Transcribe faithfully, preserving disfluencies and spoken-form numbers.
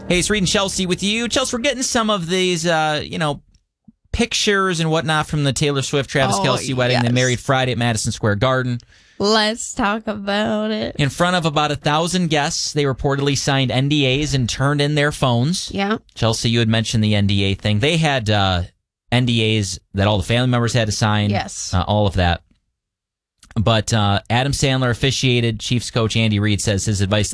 Hey, it's Reed and Chelsea with you. Chelsea, we're getting some of these, uh, you know, pictures and whatnot from the Taylor Swift, Travis Oh, Kelce wedding. yes. They married Friday at Madison Square Garden. Let's talk about it. In front of about a thousand guests, they reportedly signed N D As and turned in their phones. Yeah. Chelsea, you had mentioned the N D A thing. They had uh, N D As that all the family members had to sign. Yes. Uh, all of that. But uh, Adam Sandler officiated. Chiefs coach Andy Reid says his advice